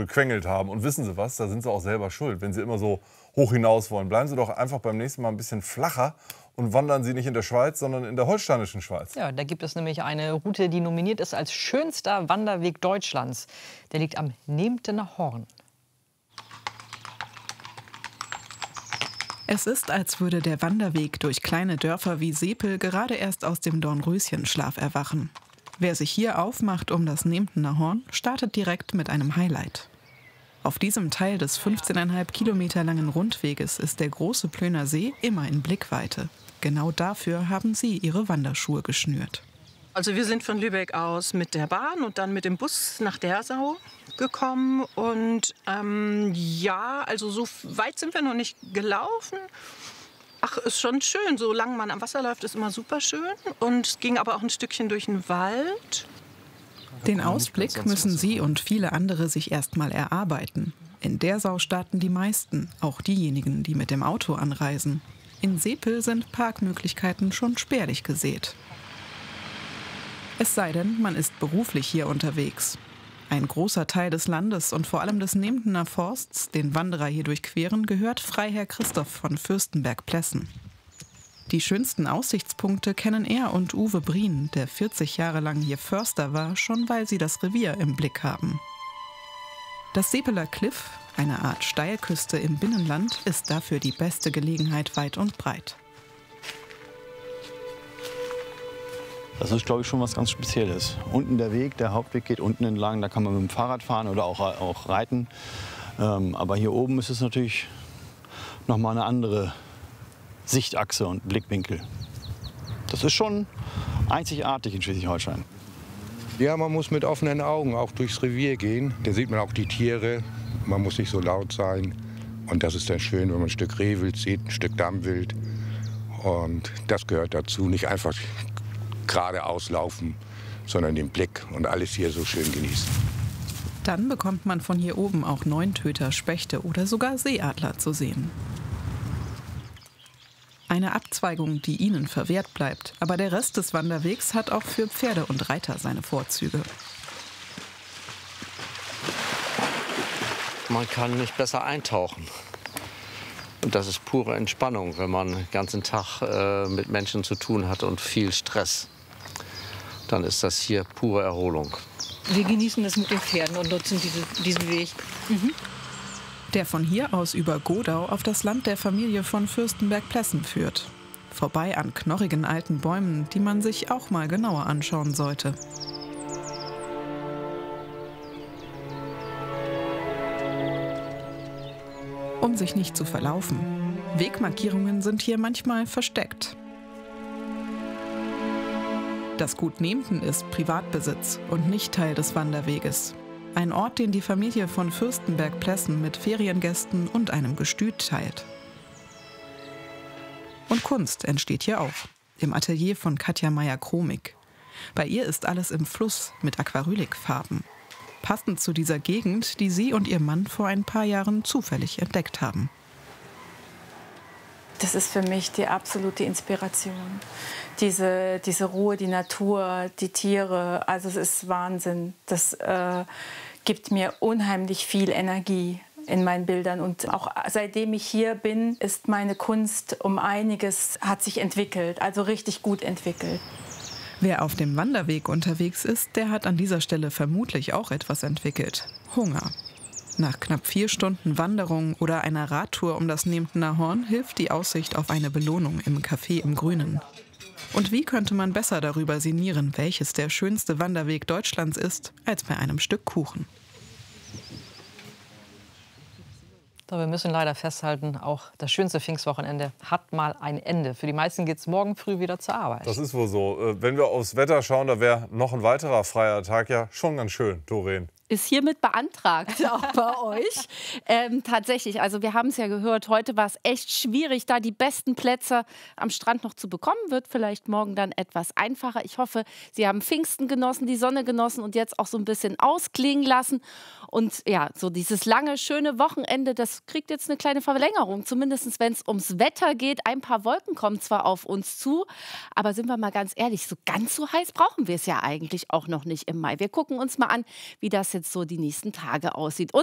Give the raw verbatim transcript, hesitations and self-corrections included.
gequengelt haben. Und wissen Sie was, da sind Sie auch selber schuld, wenn Sie immer so hoch hinaus wollen. Bleiben Sie doch einfach beim nächsten Mal ein bisschen flacher und wandern Sie nicht in der Schweiz, sondern in der holsteinischen Schweiz. Ja, da gibt es nämlich eine Route, die nominiert ist als schönster Wanderweg Deutschlands. Der liegt am Nehmtener Horn. Es ist, als würde der Wanderweg durch kleine Dörfer wie Sepel gerade erst aus dem Dornröschenschlaf erwachen. Wer sich hier aufmacht um das Nehmtener Horn, startet direkt mit einem Highlight. Auf diesem Teil des fünfzehn Komma fünf Kilometer langen Rundweges ist der große Plöner See immer in Blickweite. Genau dafür haben sie ihre Wanderschuhe geschnürt. Also wir sind von Lübeck aus mit der Bahn und dann mit dem Bus nach Dersau gekommen. Und ähm, ja, also so weit sind wir noch nicht gelaufen. Ach, ist schon schön. Solange man am Wasser läuft, ist immer super schön. Und es ging aber auch ein Stückchen durch den Wald. Den Ausblick müssen Sie und viele andere sich erst mal erarbeiten. In Dersau starten die meisten, auch diejenigen, die mit dem Auto anreisen. In Sepel sind Parkmöglichkeiten schon spärlich gesät. Es sei denn, man ist beruflich hier unterwegs. Ein großer Teil des Landes und vor allem des Nehmtener Forsts, den Wanderer hier durchqueren, gehört Freiherr Christoph von Fürstenberg-Plessen. Die schönsten Aussichtspunkte kennen er und Uwe Brien, der vierzig Jahre lang hier Förster war, schon weil sie das Revier im Blick haben. Das Sepeler Kliff, eine Art Steilküste im Binnenland, ist dafür die beste Gelegenheit weit und breit. Das ist, glaube ich, schon was ganz Spezielles. Unten der Weg, der Hauptweg geht unten entlang, da kann man mit dem Fahrrad fahren oder auch, auch reiten. Ähm, aber hier oben ist es natürlich noch mal eine andere Sichtachse und Blickwinkel. Das ist schon einzigartig in Schleswig-Holstein. Ja, man muss mit offenen Augen auch durchs Revier gehen. Da sieht man auch die Tiere. Man muss nicht so laut sein. Und das ist dann schön, wenn man ein Stück Rehwild sieht, ein Stück Dammwild. Und das gehört dazu. Nicht einfach geradeaus laufen, sondern den Blick und alles hier so schön genießen. Dann bekommt man von hier oben auch Neuntöter, Spechte oder sogar Seeadler zu sehen. Eine Abzweigung, die ihnen verwehrt bleibt. Aber der Rest des Wanderwegs hat auch für Pferde und Reiter seine Vorzüge. Man kann nicht besser eintauchen. Und das ist pure Entspannung, wenn man den ganzen Tag äh, mit Menschen zu tun hat und viel Stress. Dann ist das hier pure Erholung. Wir genießen das mit den Pferden und nutzen diese, diesen Weg. Mhm. Der von hier aus über Godau auf das Land der Familie von Fürstenberg-Plessen führt. Vorbei an knorrigen alten Bäumen, die man sich auch mal genauer anschauen sollte. Um sich nicht zu verlaufen. Wegmarkierungen sind hier manchmal versteckt. Das Gut Nehmten ist Privatbesitz und nicht Teil des Wanderweges. Ein Ort, den die Familie von Fürstenberg-Plessen mit Feriengästen und einem Gestüt teilt. Und Kunst entsteht hier auch, im Atelier von Katja Meyer-Kromig. Bei ihr ist alles im Fluss mit Aquarylikfarben. Passend zu dieser Gegend, die sie und ihr Mann vor ein paar Jahren zufällig entdeckt haben. Das ist für mich die absolute Inspiration. Diese, diese Ruhe, die Natur, die Tiere, also es ist Wahnsinn. Das äh, gibt mir unheimlich viel Energie in meinen Bildern. Und auch seitdem ich hier bin, ist meine Kunst um einiges, hat sich entwickelt, also richtig gut entwickelt. Wer auf dem Wanderweg unterwegs ist, der hat an dieser Stelle vermutlich auch etwas entwickelt. Hunger. Nach knapp vier Stunden Wanderung oder einer Radtour um das Nehmtener Horn hilft die Aussicht auf eine Belohnung im Café im Grünen. Und wie könnte man besser darüber sinnieren, welches der schönste Wanderweg Deutschlands ist, als bei einem Stück Kuchen? So, wir müssen leider festhalten, auch das schönste Pfingstwochenende hat mal ein Ende. Für die meisten geht es morgen früh wieder zur Arbeit. Das ist wohl so. Wenn wir aufs Wetter schauen, da wäre noch ein weiterer freier Tag ja schon ganz schön, Doreen. Ist hiermit beantragt, auch bei euch. Ähm, tatsächlich, also wir haben es ja gehört, heute war es echt schwierig, da die besten Plätze am Strand noch zu bekommen. Wird vielleicht morgen dann etwas einfacher. Ich hoffe, Sie haben Pfingsten genossen, die Sonne genossen und jetzt auch so ein bisschen ausklingen lassen. Und ja, so dieses lange, schöne Wochenende, das kriegt jetzt eine kleine Verlängerung. Zumindest wenn es ums Wetter geht. Ein paar Wolken kommen zwar auf uns zu, aber sind wir mal ganz ehrlich, so ganz so heiß brauchen wir es ja eigentlich auch noch nicht im Mai. Wir gucken uns mal an, wie das jetzt so die nächsten Tage aussieht. Und